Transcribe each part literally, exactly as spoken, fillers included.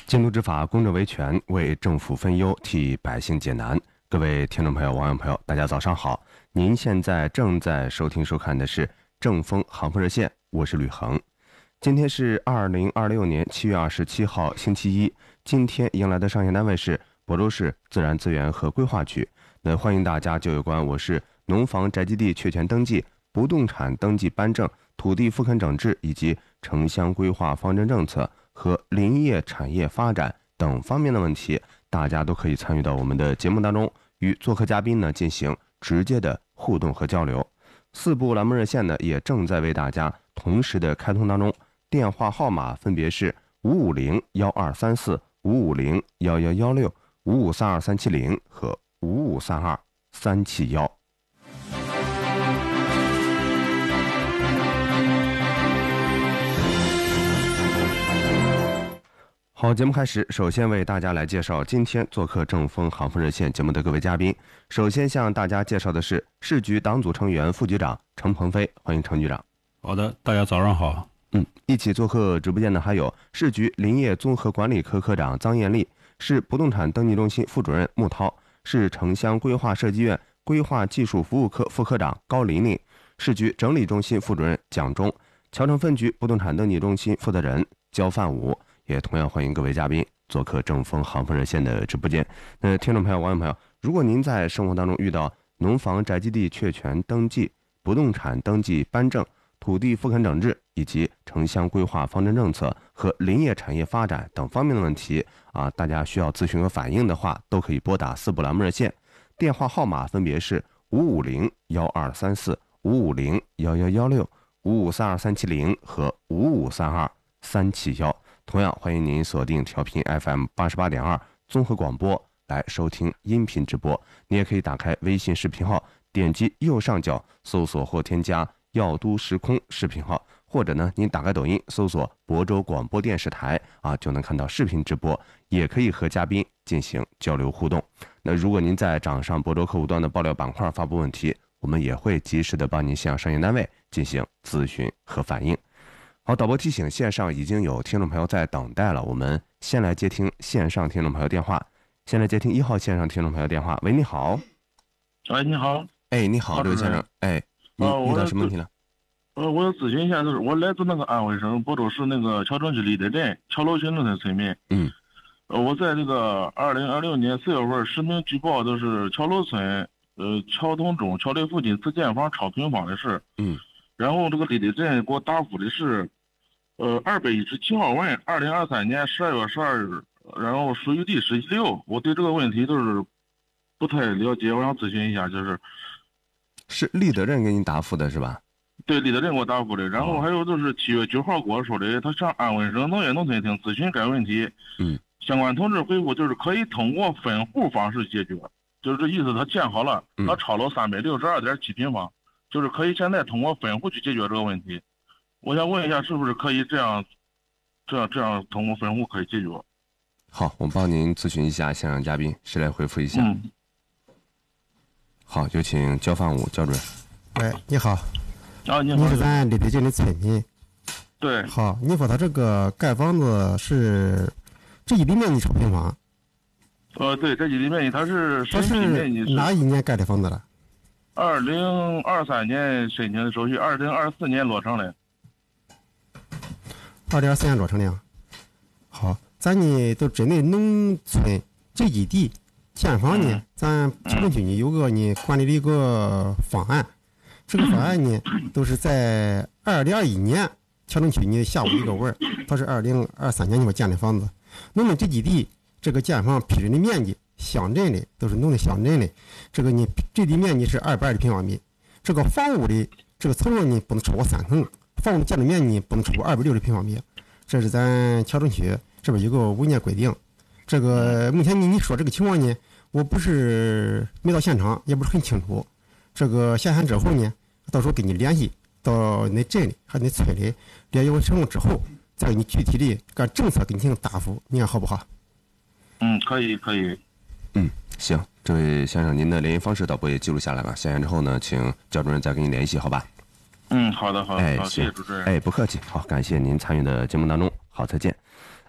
监督执法，公正维权，为政府分忧，替百姓解难。各位听众朋友、网友朋友，大家早上好！您现在正在收听收看的是正风航风热线，我是吕恒。今天是二零二六年七月二十七号，星期一。今天迎来的上线单位是亳州市自然资源和规划局。那欢迎大家就有关我市农房宅基地确权登记、不动产登记颁证、土地复垦整治以及城乡规划方针政策和林业产业发展等方面的问题，大家都可以参与到我们的节目当中，与做客嘉宾呢进行直接的互动和交流。四部栏目热线呢也正在为大家同时的开通当中，电话号码分别是五五零幺二三四、五五零幺幺幺六、五五三二三七零和五五三二三七幺。好，节目开始，首先为大家来介绍今天做客正风航风热线节目的各位嘉宾。首先向大家介绍的是市局党组成员、副局长程鹏飞，欢迎程局长。 好的，大家早上好。 嗯，一起做客直播间的还有市局林业综合管理科科长张艳丽，市不动产登记中心副主任穆涛，市城乡规划设计院规划技术服务科副科长高玲玲，市局整理中心副主任蒋忠，桥城分局不动产登记中心负责人焦范武。也同样欢迎各位嘉宾做客正风航风热线的直播间。那听众朋友、网友朋友，如果您在生活当中遇到农房宅基地确权登记、不动产登记颁证、土地复垦整治以及城乡规划方针政策和林业产业发展等方面的问题啊，大家需要咨询和反映的话，都可以拨打四部栏目热线，电话号码分别是五五零幺二三四、五五零幺幺幺六、五五三二三七零和五五三二三七幺。同样欢迎您锁定调频 F M 八十八点二 综合广播来收听音频直播。你也可以打开微信视频号，点击右上角搜索或添加耀都时空视频号，或者呢您打开抖音搜索亳州广播电视台啊，就能看到视频直播，也可以和嘉宾进行交流互动。那如果您在掌上亳州客户端的爆料板块发布问题，我们也会及时的帮您向商业单位进行咨询和反映。好，导播提醒，线上已经有听众朋友在等待了，我们先来接听线上听众朋友电话。先来接听一号线上听众朋友电话。喂，你好。 喂，你好。 哎，你好，这位先生。哎，你遇到什么问题了？ 呃，我要咨询一下，就是我来自那个安徽省亳州市那个桥城区立德镇桥楼群那村民。 嗯。 呃，我在这个二零二六年四月份实名举报，就是桥楼村呃桥东中桥内附近自建房超平方的事。 嗯。 然后这个立德镇给我答复的是。呃，二百一十七号文，二零二三年十二月十二日，然后属于第十六。我对这个问题就是不太了解，我想咨询一下，就是是立德镇给你答复的是吧？ 对，立德镇给我答复的。然后还有就是七月九号跟我说的，他向安徽省农业农村厅咨询该问题。 嗯， 相关同志回复就是可以通过分户方式解决，就是这意思。他建好了，他超了三百六十二点七平方，就是可以现在通过分户去解决这个问题。我想问一下，是不是可以这样，这样这样通过分户可以解决？ 好，我帮您咨询一下现场嘉宾，谁来回复一下？ 嗯。 好，有请焦范武焦主任。 喂，你好。 啊，你好。 你是咱立德镇的村民。 对。 好，你说他这个盖房子是这一地面积超平方？ 呃，对，这一地面积它是申请面积是哪一年盖的房子了？ 二零二三年申请的手续，二零二四年落成的。 二零二四年落成的。好，咱呢都针对农村这一地建房呢，咱桥城区呢有个呢管理的一个方案，这个方案呢都是在二零二一年桥城区呢下午一个文，它是二零二三年你们建的房子。那么这几地这个建房批准的面积，乡镇的都是农村乡镇的，这个呢这地面积是二百二十平方米，这个房屋的这个层数呢不能超过三层。房屋的建筑面积不能超过二百六十平方米，这是咱桥城区这边有个文件规定。这个目前你你说这个情况呢，我不是没到现场，也不是很清楚。这个下线之后呢，到时候跟你联系，到你镇里和你村里联系完成了之后，再给你具体的干政策给你进行答复，你看好不好？ 嗯，可以可以。 嗯，行，这位先生，您的联系方式导播也记录下来了。下线之后呢，请焦主任再跟您联系，好吧？ 嗯，好的，好的， 哎， 好，谢谢主持人。 哎，不客气，好，感谢您参与的节目当中，好，再见。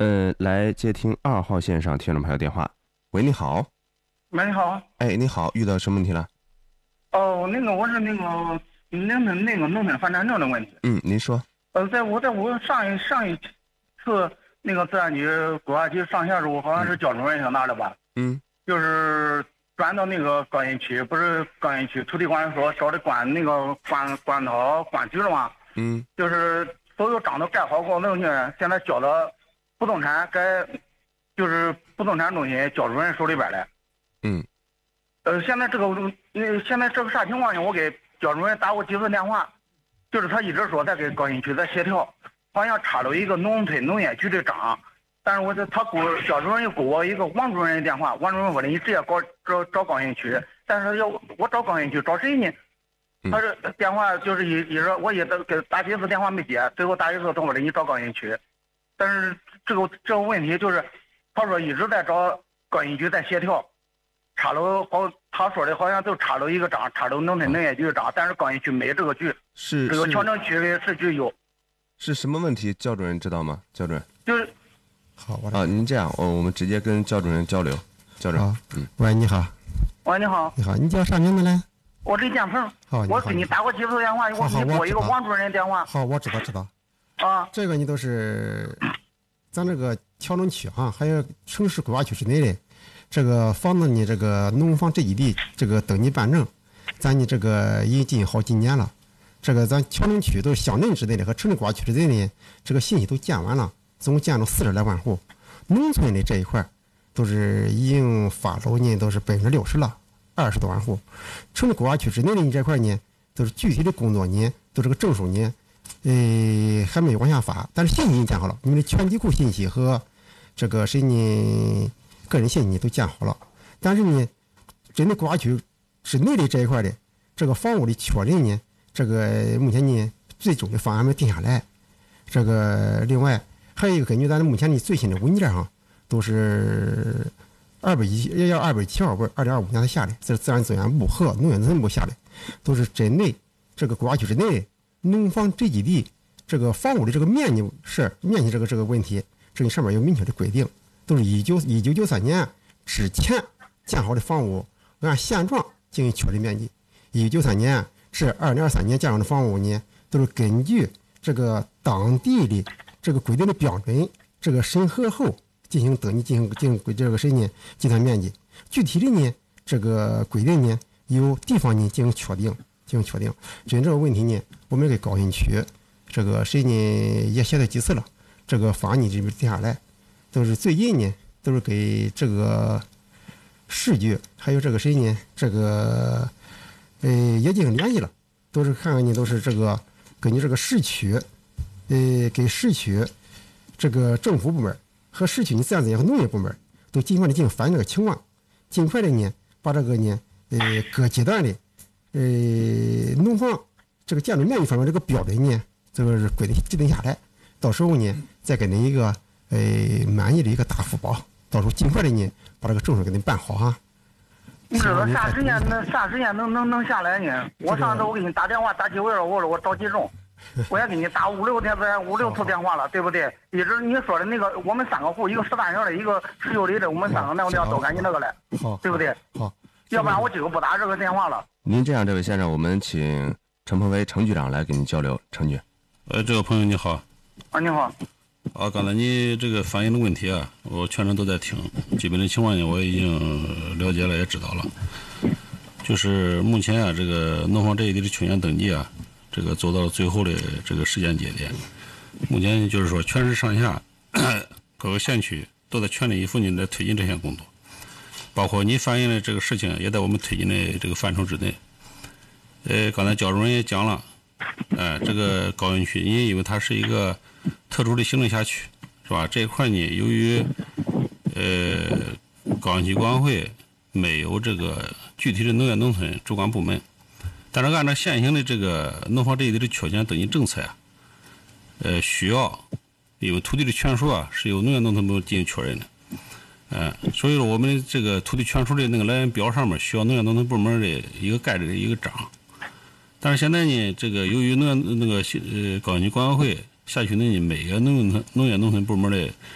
嗯，来接听二号线上听众朋友电话。喂，你好。 喂，你好。 哎，你好，遇到什么问题了？ 哦，那个我是那个那个那个农村反产证的问题。 嗯，您说。 呃，在我在我上一上一次那个自然局规划局上线时候，好像是焦主任上那的吧？ 嗯。 就是转到那个高新区，不是高新区土地管理所找的管那个管管到管局了吗？ 嗯。 就是所有章都盖好过后呢，现在交到不动产该就是不动产中心焦主任手里边来。 嗯。 呃，现在这个呃，现在这个啥情况呢？我给焦主任打过几次电话，就是他一直说在跟高新区在协调，好像插了一个农村农业局的章，但是我这他给我焦主任又给我一个王主任的电话，王主任说的你直接搞找找高新区，但是要我找高新区找谁呢？他这电话就是一一直我也给打几次电话没接，最后打一次他说的你找高新区，但是这个这个问题就是他说一直在找高新区在协调。插了好，他说的好像就插了一个章，插了农村农业局的章，但是高新区没这个局， 是这个桥城区的市局有。 是什么问题？焦主任知道吗？焦主任。 就是好，我啊，您这样，我我们直接跟焦主任交流。焦主任，嗯， 喂，你好。 喂，你好。 你好，你叫啥名字嘞？ 我李建鹏。 好， 我给你打过几次电话，我给你拨一个王主任的电话。 好，我知道知道。 啊， 这个你都是咱这个桥城区哈，还有城市规划区之内的。这个房子呢，这个农房这一地这个登记办证，咱呢这个已经进行好几年了。这个咱桥城区都是乡镇之内的和城市规划区之内的，这个信息都建完了，总共建了四十来万户。农村的这一块都是已经发楼呢，都是百分之六十了，二十多万户。城市规划区之内的这块呢，都是具体的工作呢，都这个证书呢，呃还没有往下发，但是信息已经建好了，你们的全地库信息和这个谁呢？个人信息都建好了，但是呢，针对规划区之内的这一块的这个房屋的确认呢，这个目前呢最终的方案没定下来。这个另外还有一个，根据咱目前的最新的文件上，都是二百一要二百七号本，二零二五年才下来，这是自然资源部和农业农村部下来，都是针对这个规划区之内的农房这几地这个房屋的这个面积是面积这个这个问题，这个上面有明确的规定。都是一九一九九三年之前建好的房屋，按现状进行确认面积。一九九三年至二零二三年建好的房屋呢，都是根据这个当地的这个规定的标准，这个审核后进行登记，进行进行这个谁呢计算面积。具体的呢，这个规定呢由地方呢进行确定，进行确定。针对这个问题呢，我们给高新区这个谁呢也协调几次了，这个方案呢这边定下来。都是最近呢，都是给这个市局还有这个谁呢，这个呃也进行联系了，都是看看呢，都是这个根据这个市区，呃给市区这个政府部门和市区的自然资源和农业部门都尽快的进行反映这个情况，尽快的呢把这个呢呃各阶段的呃农房这个建筑面积方面这个标准呢，这个是规定制定下来，到时候呢再给您一个。呃，满意的一个答复包，到时候尽快的呢，把这个证书给您办好哈。 你知道啥时间能啥时间能能能下来呢？我上次我给你打电话打几回了，我说我着急中，我也给你打五六天五六次电话了，对不对？一直你说的那个，我们三个户，一个十三元的，一个十九里的，我们三个那个要都赶紧那个来， 好， 对不对？ 好， 要不然我今个不打这个电话了。 您这样，这位先生，我们请陈鹏飞程局长来跟您交流。程局， 呃，这个朋友你好。 啊，你好。 啊，刚才你这个反映的问题啊，我全程都在听，基本的情况呢我已经了解了，也知道了。就是目前啊，这个农房这一地的确权登记啊，这个走到了最后的这个时间节点。目前就是说，全市上下各个县区都在全力以赴地在推进这项工作，包括你反映的这个事情，也在我们推进的这个范畴之内。呃，刚才焦主任也讲了，哎、呃，这个高新区，因因为它是一个特殊的行政辖区，是吧？这一块呢，由于呃高新区管委会没有这个具体的农业农村主管部门，但是按照现行的这个农房这一地的确权登记政策呀、啊，呃，需要因为土地的权属啊是由农业农村部进行确认的，嗯、呃，所以说我们这个土地权属的那个来源表上面需要农业农村部门的一个盖着的一个章。但是现在呢，这个由于农业那个呃高新区管委会辖区内每个农业农业农村部门的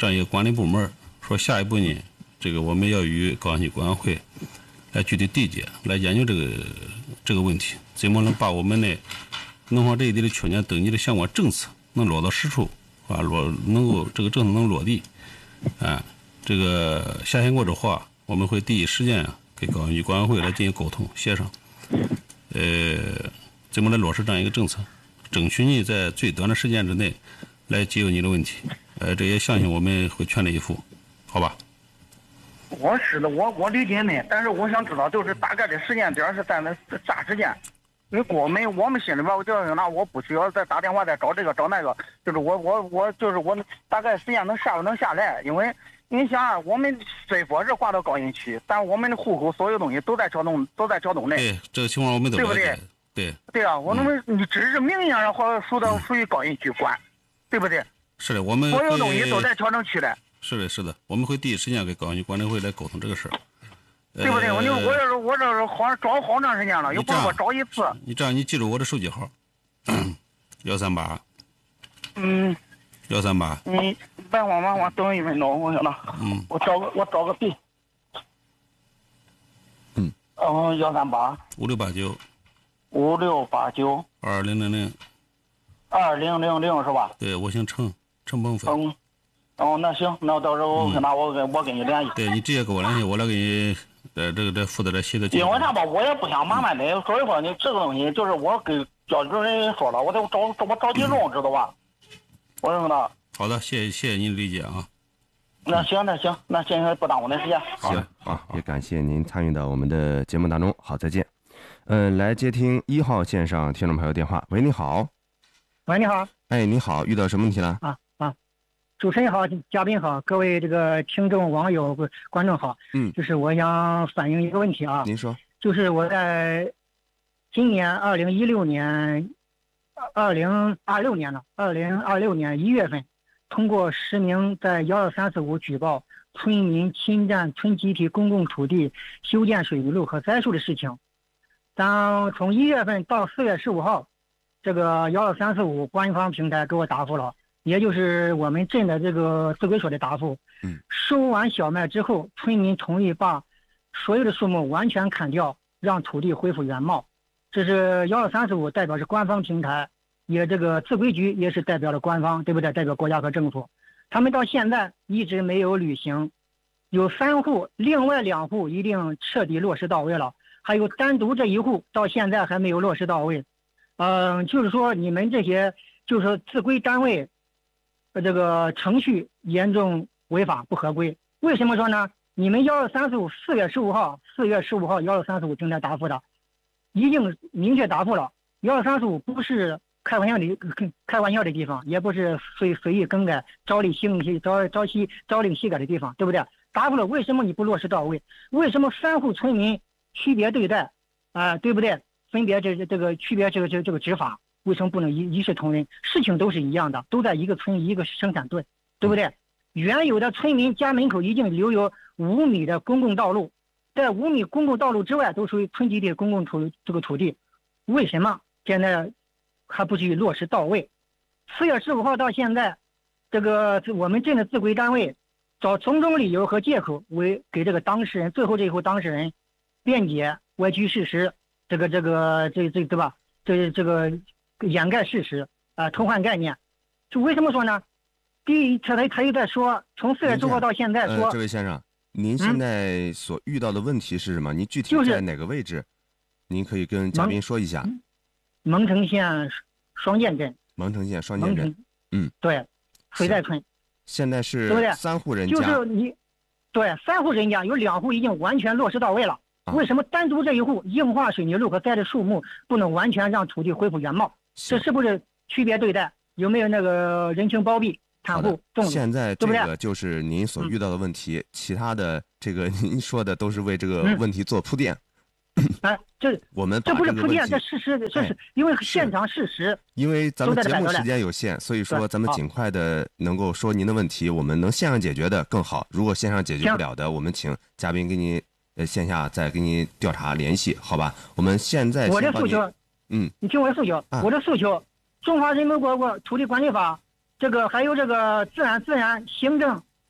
这样一个管理部门，说下一步呢，这个我们要与高新区管委会来具体对接，来研究这个这个问题，怎么能把我们的农荒这一地的曲年登记的相关政策能落到实处啊，落能够这个政策能落地，啊，这个下线过之后啊，我们会第一时间啊给高新区管委会来进行沟通协商，呃，怎么来落实这样一个政策，争取你在最短的时间之内来解决你的问题，呃，这也相信我们会全力以赴，好吧？ 我是的，我我理解你，但是我想知道，就是大概的时间点是在那啥时间？因为我们我们心里边，我就是那我不需要再打电话再找这个找那个，就是我我我就是我大概时间能下能下来，因为因为想啊，我们虽说是划到高新区，但我们的户口所有东西都在桥东都在桥东内。 对，这个情况我们都了解。 对不对？ 对。 对啊，我们你只是名义上或属到属于高新区管，对不对？ 是的，我们所有东西都在桥东区的。 是的，是的，我们会第一时间给高新区管理会来沟通这个事儿， 对不对？我就我这是我这是好找好长时间了，又不是我找一次。 你这样，你记住我的手机号，幺三八。 嗯。 幺三八。 你别慌别慌，等一分钟，我想呢。 嗯。 我找个我找个笔。 嗯。 哦，幺三八。 五六八九。 五六八九。 二零零零。 二零零零是吧？ 对，我姓程，程鹏飞。 嗯。哦，那行，那到时候我那我跟我跟你联系。 对你直接跟我联系，我来给你呃这个这负责这写的。 因为啥吧，我也不想麻烦你，所以说你这个东西就是我给教主任说了，我得找我着急弄，知道吧？我认为呢。 好的，谢谢谢谢您的理解啊。 那行那行，那现在不耽误您时间。 行啊，也感谢您参与到我们的节目当中。好，再见。嗯，来接听一号线上听众朋友电话。喂，你好。 喂，你好。 哎，你好，遇到什么问题了？ 啊啊。主持人好，嘉宾好，各位这个听众、网友、观众好。 嗯， 就是我想反映一个问题啊。 您说。 就是我在今年二零一六年、二零二六年了，二零二六年一月份，通过实名在幺二三四五举报村民侵占村集体公共土地、修建水泥路和栽树的事情。当从一月份到四月十五号，这个幺二三四五官方平台给我答复了。也就是我们镇的这个自归所的答复， 嗯， 收完小麦之后，村民同意把所有的树木完全砍掉，让土地恢复原貌。这是幺二三四五代表是官方平台，也这个自归局也是代表了官方，对不对？代表国家和政府，他们到现在一直没有履行。有三户，另外两户一定彻底落实到位了，还有单独这一户到现在还没有落实到位。嗯、呃，就是说你们这些就是说自归单位。这个程序严重违法不合规，为什么说呢？你们幺二三四五四月十五号，四月十五号幺二三四五平台答复的，已经明确答复了。幺二三四五不是开玩笑的开玩笑的地方，也不是随随意更改、朝令夕朝朝夕朝令夕改的地方，对不对？答复了，为什么你不落实到位？为什么三户村民区别对待啊、呃？对不对？分别这这个区别这个这个这个执法。为什么不能一一视同仁？事情都是一样的，都在一个村一个生产队，对不对？原有的村民家门口已经留有五米的公共道路，在五米公共道路之外都属于村集体公共土这个土地，为什么现在还不去落实到位？四月十五号到现在，这个我们镇的自归单位找种种理由和借口为给这个当事人最后这一户当事人辩解、歪曲事实，这个这个这这对吧？这这个。掩盖事实啊、呃，偷换概念，就为什么说呢？第一，他他他又在说，从四月十五号到现在说、 呃，这位先生，您现在所遇到的问题是什么？嗯、您具体在哪个位置？就是、您可以跟嘉宾说一下。 蒙城县双涧镇。 蒙城县双涧镇。嗯， 对，水寨村。 现在是对不对？ 三户人家。 就是你，对，三户人家有两户已经完全落实到位了。啊、为什么单独这一户硬化水泥路和栽的树木不能完全让土地恢复原貌？这是不是区别对待？有没有那个人情包庇、袒护、纵容？ 现在这个就是您所遇到的问题，嗯、其他的这个您说的都是为这个问题做铺垫。 哎、嗯，这我们这不是铺垫，这事实，这是因为现场事实。 因为咱们节目时间有限，所以说咱们尽快的能够说您的问题，我们能线上解决的更好。如果线上解决不了的，我们请嘉宾给您呃线下再给您调查联系，好吧？我们现在我的诉求。 嗯， 你听我的诉求， 啊、 我的诉求，中华人民共和国土地管理法，这个还有这个自然自然行政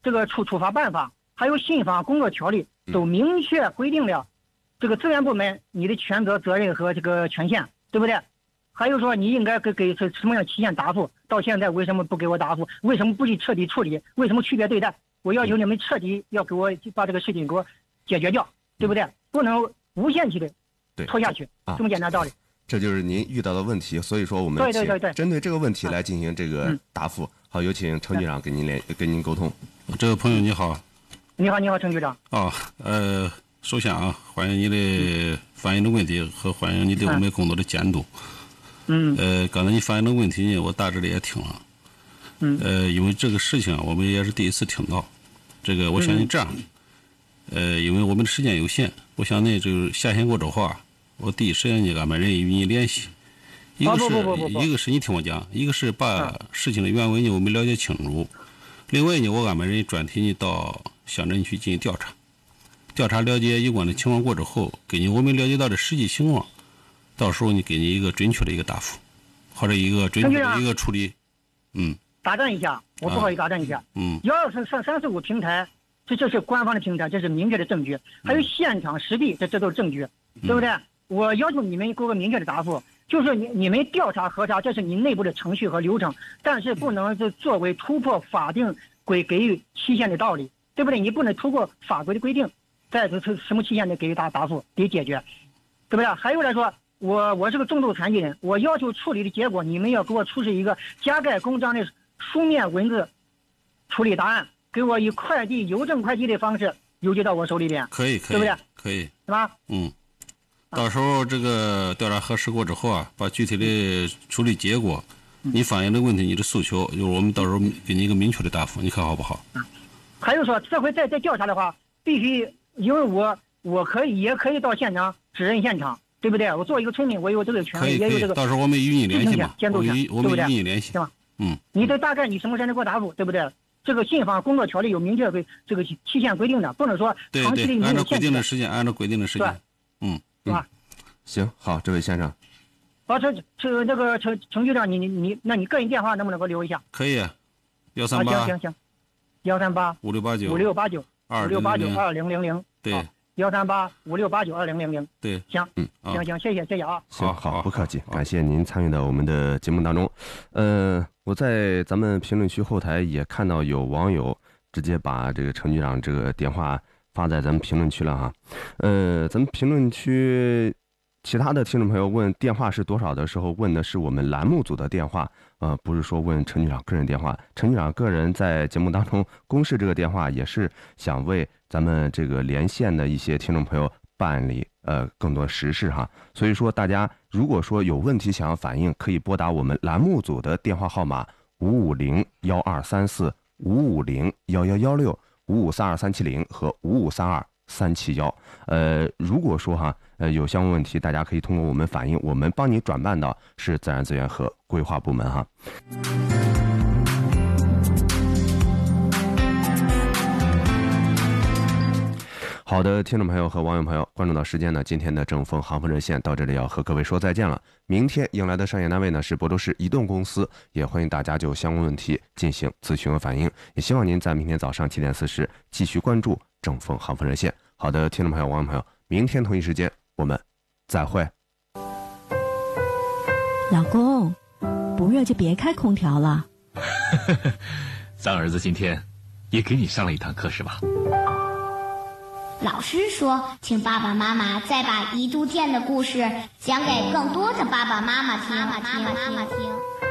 这个处处罚办法，还有信访工作条例都明确规定了这个资源部门你的权责、责任和这个权限，对不对？还有说你应该给给什么样期限答复，到现在为什么不给我答复？为什么不去彻底处理？为什么区别对待？我要求你们彻底要给我把这个事情给我解决掉，对不对？不能无限期的拖下去， 啊、 这么简单道理。 这就是您遇到的问题，所以说我们对对对对针对这个问题来进行这个答复。好，有请程局长跟您联跟您沟通。 这位朋友你好。 你好，你好，程局长。 哦，呃，首先啊，欢迎你的反映的问题和欢迎你对我们工作的监督。 嗯。 呃，刚才你反映的问题呢，我大致的也听了。 嗯。 呃，因为这个事情我们也是第一次听到。这个我相信这样。嗯、呃，因为我们的时间有限，我想呢，就是下线过之后啊，我第一时间就安排人与你联系。一个是、 哦、 一个是你听我讲，一个是把事情的原委呢我们了解清楚，另外呢我安排人专题呢到乡镇去进行调查，调查了解有关的情况过之后，根据我们了解到的实际情况，到时候你给你一个准确的一个答复，或者一个准确的一个处理。嗯。 打断一下，我不好意思打断一下。 嗯。 幺二三三三四五平台，这这是官方的平台，这是明确的证据，还有现场实地，这这都是证据， 嗯、 对不对？我要求你们给我明确的答复。就是你你们调查核查，这是你内部的程序和流程，但是不能是作为突破法定规给予期限的道理，对不对？你不能突破法规的规定，在这什么期限内给予答答复给解决，对不对？还有来说，我我是个重度残疾人，我要求处理的结果，你们要给我出示一个加盖公章的书面文字处理答案，给我以快递邮政快递的方式邮寄到我手里边， 可以可以， 对不对？ 可以， 是吧？ 嗯。到时候这个调查核实过之后啊，把具体的处理结果，你反映的问题、你的诉求，就是我们到时候给你一个明确的答复，你看好不好？ 嗯。还有说，这回再再调查的话，必须因为我我可以也可以到现场指认现场，对不对？我作为一个村民，我有这个权利，也有这个。 到时候我们与你联系嘛， 监督权， 我们与你联系， 对吧？ 嗯。 你这大概你什么时间能给我答复，对不对？这个信访工作条例有明确规这个期限规定的，不能说长期的对对，按照规定的时间，按照规定的时间，嗯， 是吧？ 行，好，这位先生。 啊，这这那个程程局长，你你你，那你个人电话能不能给我留一下？ 可以，幺三八。 行行行，幺三八五六八九五六八九五六八九二零零零。 对， 幺三八五六八九二零零零。 对， 行， 嗯， 行行，谢谢谢谢啊。 行，好，不客气，感谢您参与到我们的节目当中。呃，我在咱们评论区后台也看到有网友直接把这个程局长这个电话发在咱们评论区了哈。呃，咱们评论区其他的听众朋友问电话是多少的时候，问的是我们栏目组的电话，呃，不是说问程局长个人电话。程局长个人在节目当中公示这个电话，也是想为咱们这个连线的一些听众朋友办理呃更多实事哈。所以说，大家如果说有问题想要反映，可以拨打我们栏目组的电话号码五五零幺二三四五五零幺幺幺六五五三二三七零和五五三二三七幺。呃，如果说哈。呃，有相关问题，大家可以通过我们反映，我们帮你转办到市自然资源和规划部门哈。好的，听众朋友和网友朋友，关注到时间呢，今天的正风航风热线到这里要和各位说再见了。明天迎来的上演单位呢是亳州市移动公司，也欢迎大家就相关问题进行咨询和反映，也希望您在明天早上七点四十继续关注正风航风热线。好的，听众朋友、网友朋友，明天同一时间。我们再会。 老公，不热就别开空调了。 咱儿子今天也给你上了一堂课是吧？ 老师说，请爸爸妈妈再把移都店的故事讲给更多的爸爸妈妈听。妈妈听，妈妈听。